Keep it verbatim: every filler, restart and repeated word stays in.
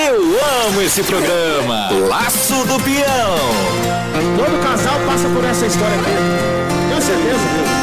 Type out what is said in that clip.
Eu amo esse programa. Laço do Peão. Todo casal passa por essa história aqui. Tenho certeza, viu?